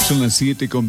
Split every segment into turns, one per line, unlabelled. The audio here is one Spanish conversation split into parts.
Son las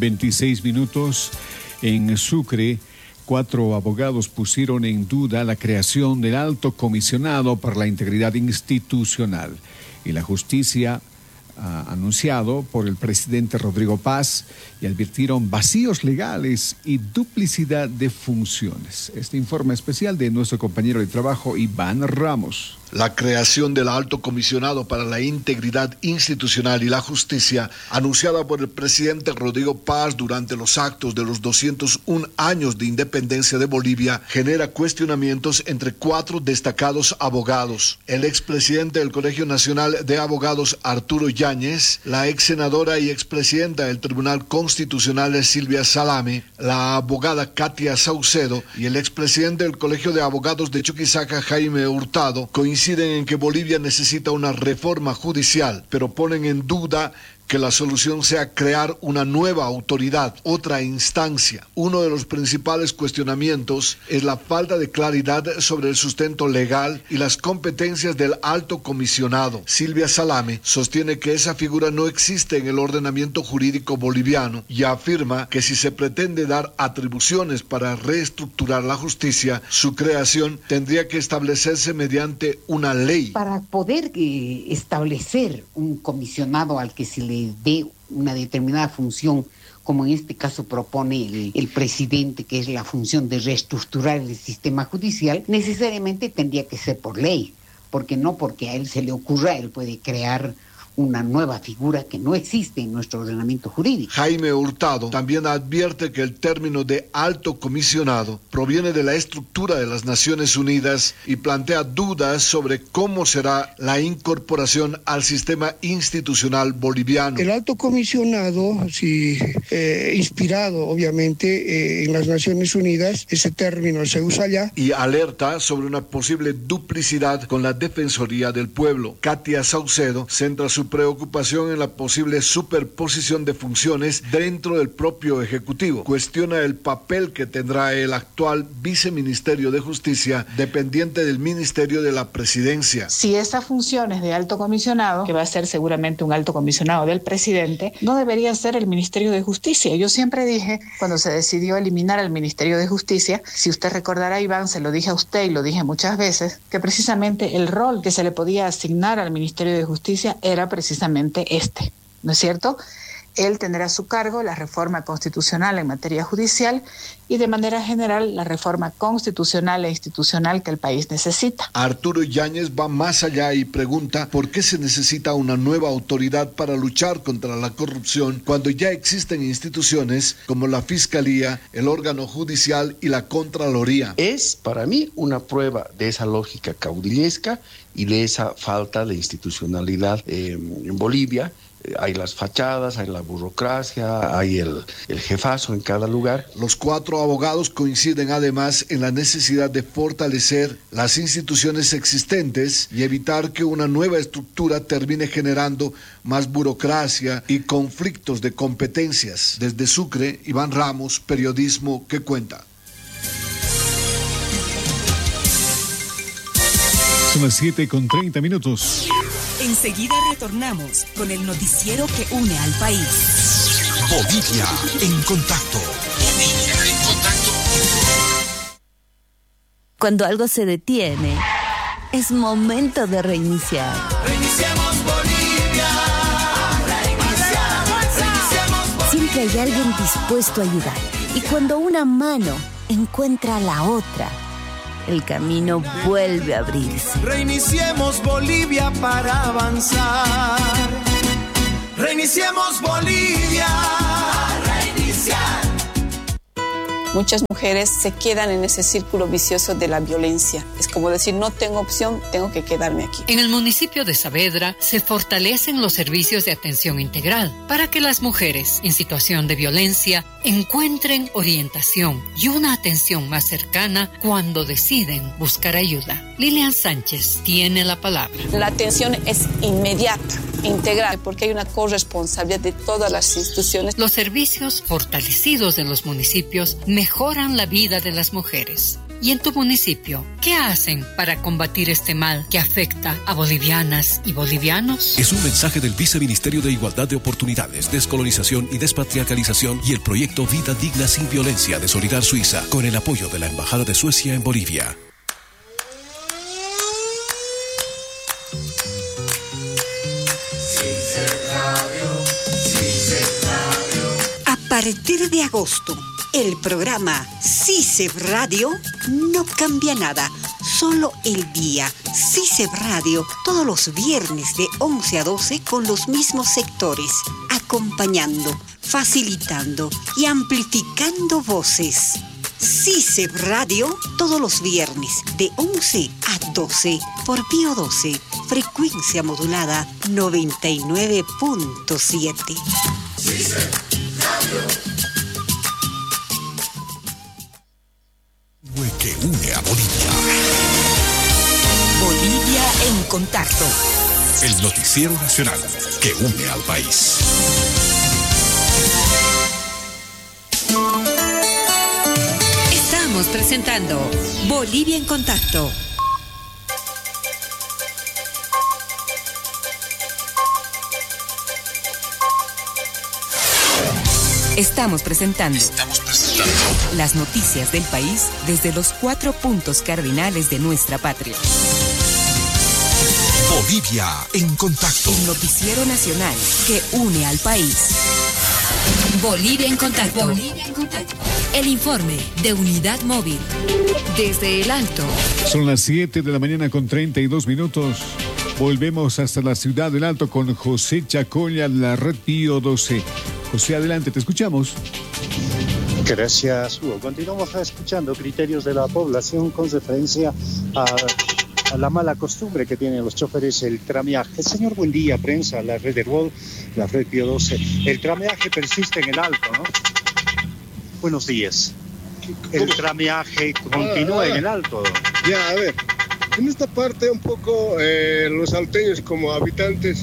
7:26. En Sucre, 4 abogados pusieron en duda la creación del Alto Comisionado para la Integridad Institucional y la Justicia anunciado por el presidente Rodrigo Paz y advirtieron vacíos legales y duplicidad de funciones. Este informe especial de nuestro compañero de trabajo Iván Ramos.
La creación del Alto Comisionado para la Integridad Institucional y la Justicia, anunciada por el presidente Rodrigo Paz durante los actos de los 201 años de independencia de Bolivia, genera cuestionamientos entre 4 destacados abogados. El expresidente del Colegio Nacional de Abogados, Arturo Yáñez, la ex senadora y expresidenta del Tribunal Constitucional, Silvia Salame, la abogada Katia Saucedo y el expresidente del Colegio de Abogados de Chuquisaca, Jaime Hurtado, coinciden en que Bolivia necesita una reforma judicial, pero ponen en duda que la solución sea crear una nueva autoridad, otra instancia. Uno de los principales cuestionamientos es la falta de claridad sobre el sustento legal y las competencias del Alto Comisionado. Silvia Salame sostiene que esa figura no existe en el ordenamiento jurídico boliviano y afirma que si se pretende dar atribuciones para reestructurar la justicia, su creación tendría que establecerse mediante una ley.
Para poder establecer un comisionado al que se le dé una determinada función, como en este caso propone el presidente, que es la función de reestructurar el sistema judicial, necesariamente tendría que ser por ley, porque no porque a él se le ocurra, él puede crear una nueva figura que no existe en nuestro ordenamiento jurídico.
Jaime Hurtado también advierte que el término de alto comisionado proviene de la estructura de las Naciones Unidas y plantea dudas sobre cómo será la incorporación al sistema institucional boliviano.
El alto comisionado, inspirado obviamente en las Naciones Unidas, ese término se usa allá.
Y alerta sobre una posible duplicidad con la Defensoría del Pueblo. Katia Saucedo centra su preocupación en la posible superposición de funciones dentro del propio Ejecutivo. Cuestiona el papel que tendrá el actual Viceministerio de Justicia, dependiente del Ministerio de la Presidencia.
Si esa función es de alto comisionado, que va a ser seguramente un alto comisionado del presidente, no debería ser el Ministerio de Justicia. Yo siempre dije, cuando se decidió eliminar el Ministerio de Justicia, si usted recordará, Iván, se lo dije a usted y lo dije muchas veces, que precisamente el rol que se le podía asignar al Ministerio de Justicia era precisamente este, ¿no es cierto? Él tendrá a su cargo la reforma constitucional en materia judicial y de manera general la reforma constitucional e institucional que el país necesita.
Arturo Yáñez va más allá y pregunta por qué se necesita una nueva autoridad para luchar contra la corrupción cuando ya existen instituciones como la Fiscalía, el órgano judicial y la Contraloría.
Es para mí una prueba de esa lógica caudillesca y de esa falta de institucionalidad en Bolivia. Hay las fachadas, hay la burocracia, hay el jefazo en cada lugar.
Los 4 abogados coinciden además en la necesidad de fortalecer las instituciones existentes y evitar que una nueva estructura termine generando más burocracia y conflictos de competencias. Desde Sucre, Iván Ramos, Periodismo que Cuenta.
Son las 7:30.
Enseguida retornamos con el noticiero que une al país.
Bolivia en contacto. Bolivia en contacto.
Cuando algo se detiene, es momento de reiniciar.
Reiniciemos Bolivia. Reiniciemos Bolivia.
Siempre hay alguien dispuesto a ayudar. Y cuando una mano encuentra a la otra, el camino vuelve a abrirse.
Reiniciemos Bolivia para avanzar. Reiniciemos Bolivia. Reiniciar.
Muchas mujeres se quedan en ese círculo vicioso de la violencia. Es como decir, no tengo opción, tengo que quedarme aquí.
En el municipio de Saavedra se fortalecen los servicios de atención integral para que las mujeres en situación de violencia encuentren orientación y una atención más cercana cuando deciden buscar ayuda. Lilian Sánchez tiene la palabra.
La atención es inmediata, integral, porque hay una corresponsabilidad de todas las instituciones.
Los servicios fortalecidos de los municipios mejoran la vida de las mujeres. ¿Y en tu municipio, qué hacen para combatir este mal que afecta a bolivianas y bolivianos?
Es un mensaje del Viceministerio de Igualdad de Oportunidades, Descolonización y Despatriarcalización y el proyecto Vida Digna Sin Violencia de Solidar Suiza, con el apoyo de la Embajada de Suecia en Bolivia.
A partir de agosto, el programa CICEB Radio no cambia nada, solo el día. CICEB Radio, todos los viernes de 11 a 12 con los mismos sectores, acompañando, facilitando y amplificando voces. CICEB Radio, todos los viernes de 11 a 12 por Pío 12, frecuencia modulada 99.7.
CICEB Radio. Que une a Bolivia.
Bolivia en contacto.
El noticiero nacional que une al país.
Estamos presentando Bolivia en contacto. Estamos presentando las noticias del país desde los 4 puntos cardinales de nuestra patria.
Bolivia en contacto.
El noticiero nacional que une al país. Bolivia en contacto. Bolivia en contacto. El informe de Unidad Móvil. Desde el Alto.
Son las 7 de la mañana con 32 minutos. Volvemos hasta la ciudad del Alto con José Chacolla, la red Pío 12. José, adelante, te escuchamos.
Gracias, Hugo. Continuamos escuchando criterios de la población con referencia a la mala costumbre que tienen los choferes, el trameaje. Señor Buendía, prensa, la red Herbol, la red Pío 12. El trameaje persiste en el Alto, ¿no? Buenos días. El trameaje continúa en el Alto.
Ya, a ver, en esta parte un poco los alteños como habitantes,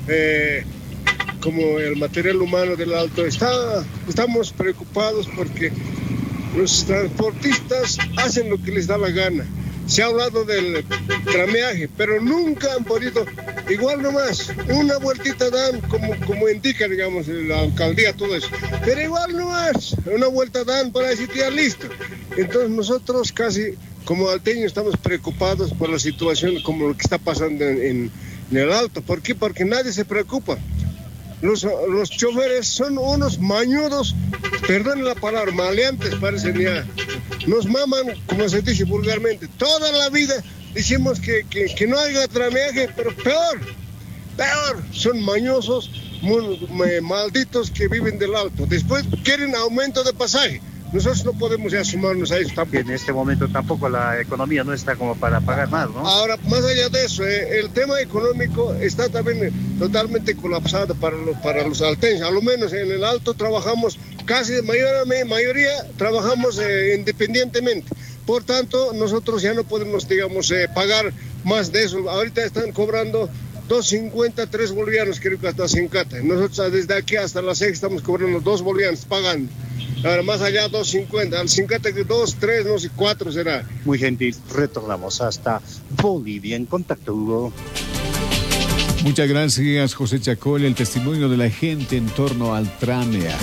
como el material humano del Alto, estamos preocupados porque los transportistas hacen lo que les da la gana. Se ha hablado del trameaje, pero nunca han podido, igual nomás, una vueltita dan, como indica, digamos, la alcaldía, todo eso, pero igual nomás, una vuelta dan para decir ya listo. Entonces nosotros casi, como alteños, estamos preocupados por la situación como lo que está pasando en el Alto. ¿Por qué? Porque nadie se preocupa. Los choferes son unos mañudos, perdón la palabra, maleantes parecen ya. Nos maman, como se dice vulgarmente. Toda la vida decimos que no haya trameaje, pero peor. Son mañosos, malditos que viven del Alto. Después quieren aumento de pasaje. Nosotros no podemos ya sumarnos a eso tampoco.
En este momento tampoco la economía no está como para pagar más, ¿no?
Ahora, más allá de eso, el tema económico está también totalmente colapsado para los alteños. A lo menos en el Alto trabajamos, casi mayoría trabajamos independientemente. Por tanto, nosotros ya no podemos, digamos, pagar más de eso. Ahorita están cobrando 2.50, 3 bolivianos, creo que hasta Sincata. Nosotros desde aquí hasta la SEC estamos cobrando 2 bolivianos, pagando. Ahora más allá 2.50, al Sincata 2, 3, no sé, 4 será.
Muy gentil, retornamos hasta Bolivia en contacto, Hugo.
Muchas gracias, José Chacolla, el testimonio de la gente en torno al trámea.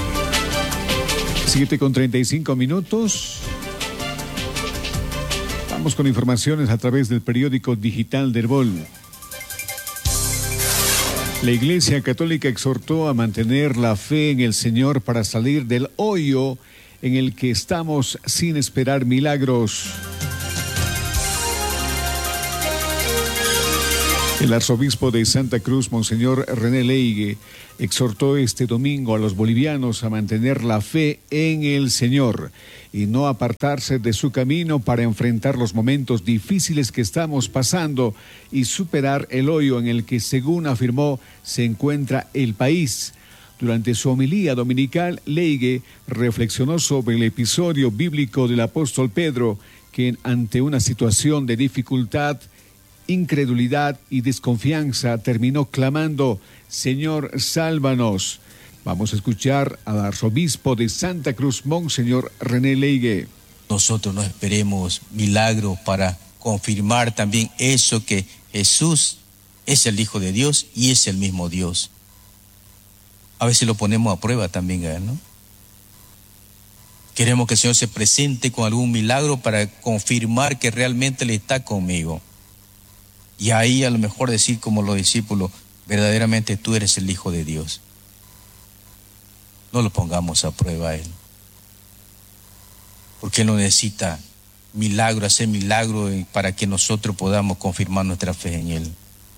7:35 minutos. Vamos con informaciones a través del periódico digital de Herbol. La Iglesia Católica exhortó a mantener la fe en el Señor para salir del hoyo en el que estamos sin esperar milagros. El arzobispo de Santa Cruz, Monseñor René Leigue, exhortó este domingo a los bolivianos a mantener la fe en el Señor y no apartarse de su camino para enfrentar los momentos difíciles que estamos pasando y superar el hoyo en el que, según afirmó, se encuentra el país. Durante su homilía dominical, Leigue reflexionó sobre el episodio bíblico del apóstol Pedro, que ante una situación de dificultad, incredulidad y desconfianza terminó clamando: Señor, sálvanos. Vamos a escuchar al arzobispo de Santa Cruz, Monseñor René Leigue.
nosotros no esperemos milagros para confirmar también eso, que Jesús es el Hijo de Dios y es el mismo Dios. A veces lo ponemos a prueba también a Él, ¿no? Queremos que el Señor se presente con algún milagro para confirmar que realmente Él está conmigo. Y ahí a lo mejor decir como los discípulos, verdaderamente tú eres el Hijo de Dios. No lo pongamos a prueba a Él. Porque Él no necesita milagro, hacer milagro para que nosotros podamos confirmar nuestra fe en Él.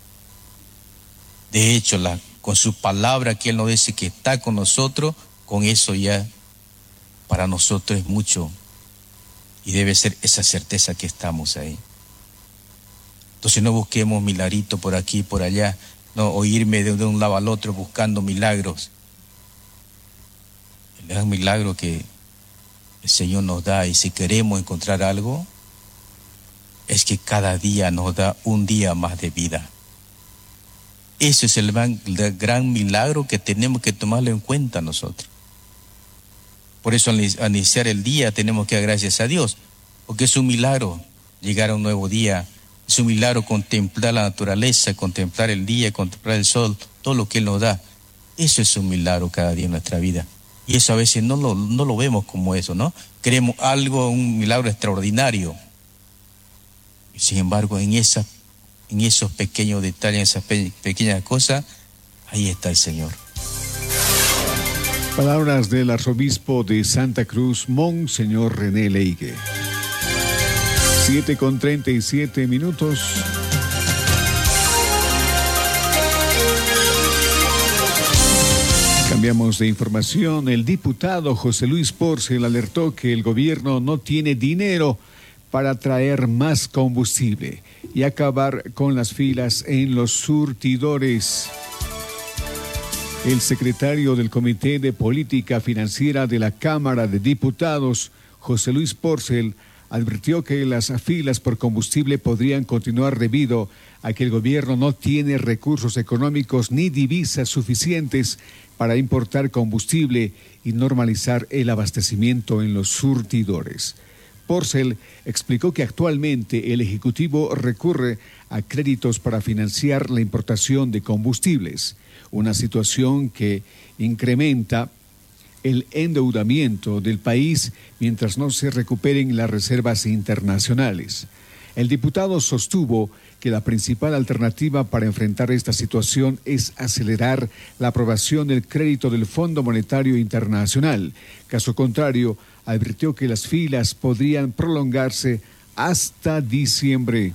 De hecho, con su palabra que Él nos dice que está con nosotros, con eso ya para nosotros es mucho. Y debe ser esa certeza que estamos ahí. Entonces no busquemos milagritos por aquí y por allá, no, o irme de un lado al otro buscando milagros. El gran milagro que el Señor nos da, y si queremos encontrar algo, es que cada día nos da un día más de vida. Ese es el gran milagro que tenemos que tomarlo en cuenta nosotros. Por eso al iniciar el día tenemos que dar gracias a Dios, porque es un milagro llegar a un nuevo día, es un milagro contemplar la naturaleza, contemplar el día, contemplar el sol, todo lo que Él nos da. Eso es un milagro cada día en nuestra vida. Y eso a veces no lo vemos como eso, ¿no? Queremos algo, un milagro extraordinario. Y sin embargo, en esos pequeños detalles, en esas pequeñas cosas, ahí está el Señor.
Palabras del arzobispo de Santa Cruz, Monseñor René Leigue. 7:37. Cambiamos de información. El diputado José Luis Porcel alertó que el gobierno no tiene dinero para traer más combustible y acabar con las filas en los surtidores. El secretario del Comité de Política Financiera de la Cámara de Diputados, José Luis Porcel, advirtió que las filas por combustible podrían continuar debido a que el gobierno no tiene recursos económicos ni divisas suficientes para importar combustible y normalizar el abastecimiento en los surtidores. Porcel explicó que actualmente el Ejecutivo recurre a créditos para financiar la importación de combustibles, una situación que incrementa el endeudamiento del país mientras no se recuperen las reservas internacionales. El diputado sostuvo que la principal alternativa para enfrentar esta situación es acelerar la aprobación del crédito del Fondo Monetario Internacional. Caso contrario, advirtió que las filas podrían prolongarse hasta diciembre.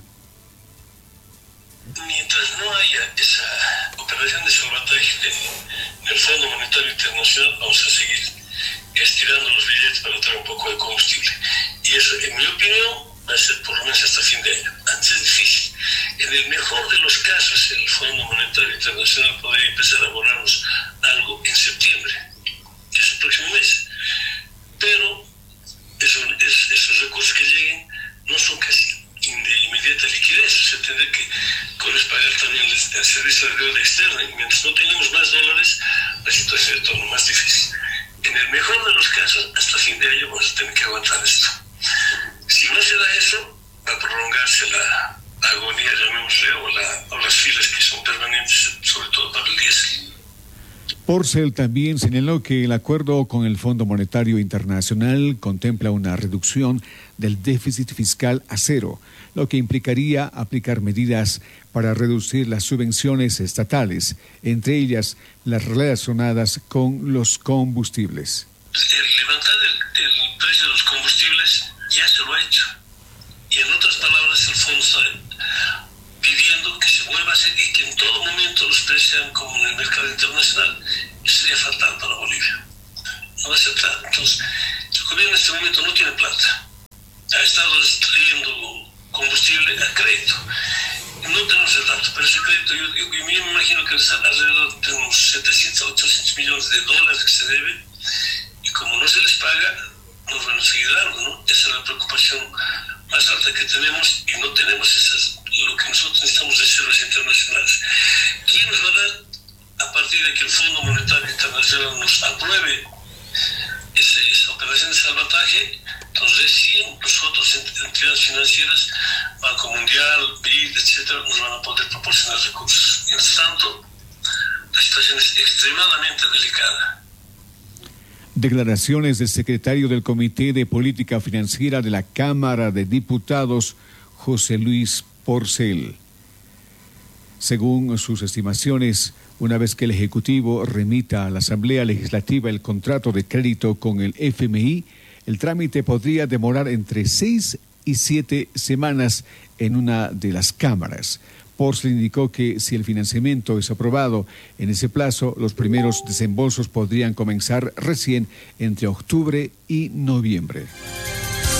Mientras no haya esa operación de salvataje del Fondo Monetario Internacional, vamos a seguir estirando los billetes para traer un poco de combustible. Y eso, en mi opinión, va a ser por lo menos hasta fin de año. Antes es difícil. En el mejor de los casos, el Fondo Monetario Internacional podría empezar a abonarnos algo en septiembre, que es el próximo mes. Pero esos recursos que lleguen no son casi de inmediata liquidez. Se tendrá que pagar también el servicio de deuda externa. Y mientras no tengamos más dólares, la situación es todo más difícil. En el mejor de los casos, hasta fin de año vamos a tener que aguantar esto. Si no se da eso, va a prolongarse la agonía, llamémosle, o las filas que son permanentes, sobre todo para el diésel.
Porcel también señaló que el acuerdo con el Fondo Monetario Internacional contempla una reducción del déficit fiscal a cero, lo que implicaría aplicar medidas para reducir las subvenciones estatales, entre ellas las relacionadas con los combustibles.
Levantar el precio de los combustibles ya se lo ha hecho. Y en otras palabras, el fondo está pidiendo que se vuelva a hacer y que en todo momento los precios sean como en el mercado internacional. Eso sería fatal para Bolivia. No va a ser claro. Entonces, el gobierno en este momento no tiene plata. Ha estado extrayendo combustible a crédito. No tenemos el dato, pero ese crédito, yo me imagino que está alrededor de unos 700 a 800 millones de dólares que se debe, y como no se les paga, nos van a seguir dando, ¿no? Esa es la preocupación más alta que tenemos, y no tenemos lo que nosotros necesitamos, reservas internacionales. ¿Quién nos va a dar, a partir de que el Fondo Monetario Internacional nos apruebe esa operación de salvataje? Entonces recién las otras entidades financieras, Banco Mundial, BID, etcétera, nos van a poder proporcionar recursos. Mientras tanto, la situación es extremadamente delicada.
Declaraciones del secretario del Comité de Política Financiera de la Cámara de Diputados, José Luis Porcel. Según sus estimaciones, una vez que el Ejecutivo remita a la Asamblea Legislativa el contrato de crédito con el FMI, el trámite podría demorar entre 6 y 7 semanas en una de las cámaras. Porcel indicó que si el financiamiento es aprobado en ese plazo, los primeros desembolsos podrían comenzar recién entre octubre y noviembre.